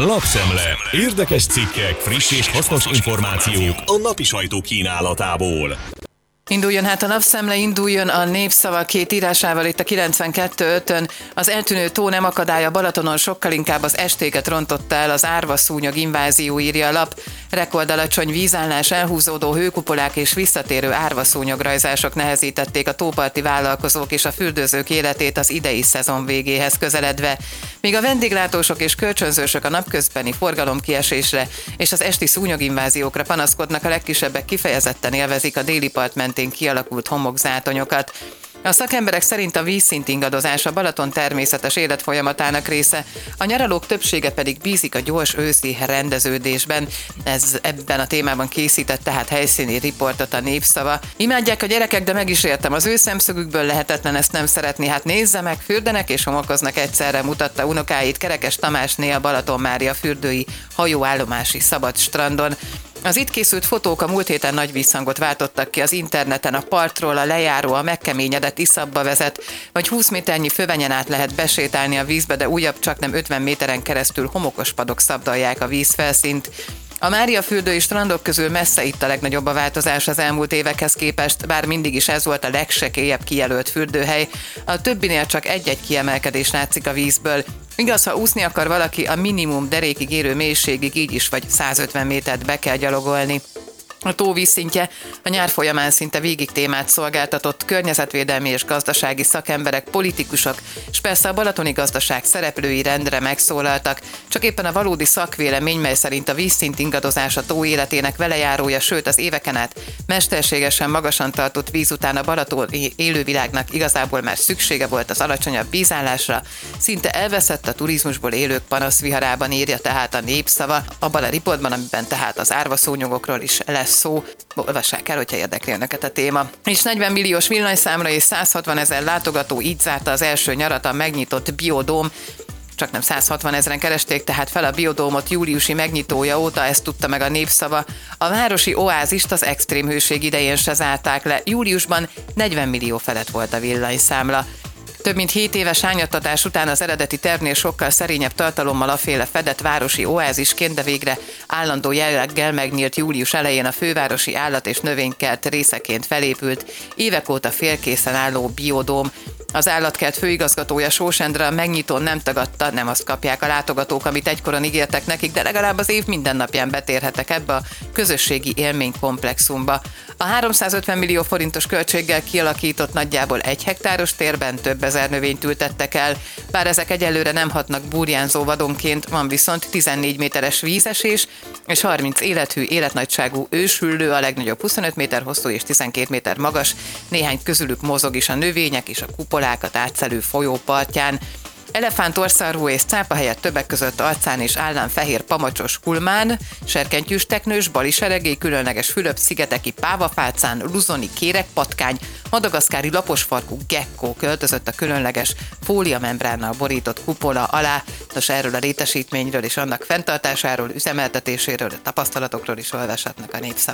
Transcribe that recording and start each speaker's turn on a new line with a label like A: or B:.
A: Lapszemle. Érdekes cikkek, friss és hasznos információk a napi sajtó kínálatából.
B: Induljon hát a Lapszemle, induljon a Népszava két írásával itt a 92.5-ön. Az eltűnő tó nem akadálya Balatonon, sokkal inkább az estéket rontotta el az árvaszúnyog invázió, írja a lap. Rekordalacsony vízállás, elhúzódó hőkupolák és visszatérő árvaszúnyograjzások nehezítették a tóparti vállalkozók és a fürdőzők életét az idei szezon végéhez közeledve. Míg a vendéglátósok és kölcsönzősök a napközbeni forgalomkiesésre és az esti szúnyoginváziókra panaszkodnak, a legkisebbek kifejezetten élvezik a déli part mentén kialakult homokzátonyokat. A szakemberek szerint a vízszint ingadozás a Balaton természetes életfolyamatának része, a nyaralók többsége pedig bízik a gyors őszi rendeződésben. Ebben a témában készített tehát helyszíni riportot a Népszava. Imádják a gyerekek, de meg is értem, az ő szemszögükből lehetetlen ezt nem szeretni. Hát nézze meg, fürdenek és homokoznak egyszerre, mutatta unokáit Kerekes Tamásné a Balaton Mária fürdői hajóállomási szabad strandon. Az itt készült fotók a múlt héten nagy visszhangot váltottak ki az interneten, a partról a lejáró a megkeményedett iszapba vezet, vagy 20 méternyi fövenyen át lehet besétálni a vízbe, de újabb csaknem 50 méteren keresztül homokos padok szabdalják a vízfelszínt. A Mária fürdői strandok közül messze itt a legnagyobb a változás az elmúlt évekhez képest, bár mindig is ez volt a legsekélyebb kijelölt fürdőhely. A többinél csak egy-egy kiemelkedés látszik a vízből. Igaz, ha úszni akar valaki, a minimum derékig érő mélységig így is vagy 150 métert be kell gyalogolni. A tó vízszintje a nyár folyamán szinte végig témát szolgáltatott, környezetvédelmi és gazdasági szakemberek, politikusok, és persze a balatoni gazdaság szereplői rendre megszólaltak. Csak éppen a valódi szakvélemény, mely szerint a vízszint ingadozás a tó életének velejárója, sőt az éveken át mesterségesen magasan tartott víz után a balatoni élővilágnak igazából már szüksége volt az alacsonyabb vízállásra, szinte elveszett a turizmusból élők panaszviharában, írja tehát a Népszava, abban a riportban, amiben tehát az árvaszúnyogokról is lesz szó. Olvassák el, hogyha érdekli önöket a téma. És 40 milliós villanyszámra és 160 000 látogató, így zárta az első nyarat a megnyitott Biodóm. Csak nem 160 000-en keresték tehát fel a Biodómot júliusi megnyitója óta, ezt tudta meg a Népszava. A városi oázist az extrém hőség idején se zárták le. Júliusban 40 millió felett volt a villanyszámla. Több mint 7 éves ányattatás után az eredeti tervnél sokkal szerényebb tartalommal aféle fedett városi oázisként, de végre állandó jelleggel megnyílt július elején a fővárosi állat- és növénykert részeként felépült, évek óta félkészen álló Biodóm. Az állatkert főigazgatója Sós Endre a megnyitón nem tagadta, nem azt kapják a látogatók, amit egykoron ígértek nekik, de legalább az év minden napján betérhetek ebbe a közösségi élménykomplexumba. A 350 millió forintos költséggel kialakított nagyjából 1 hektáros térben több ezer növényt ültettek el, bár ezek egyelőre nem hatnak burjánzó vadonként, van viszont 14 méteres vízesés és 30 élethű, életnagyságú őshüllő, a legnagyobb 25 méter hosszú és 12 méter magas, néhány közülük mozog is a növények és a kupolákat átszelő folyó partján. Elefántorszarvú és cápa helyett többek között arcán és állán fehér pamacsos kulmán, serkentyűs teknős, baliseregély, különleges Fülöp-szigeteki pávafálcán, luzoni kérekpatkány, madagaszkári laposfarkú gekkó költözött a különleges fóliamembránnal borított kupola alá. Nos, erről a létesítményről és annak fenntartásáról, üzemeltetéséről, tapasztalatokról is olvashatnak a Népszavában.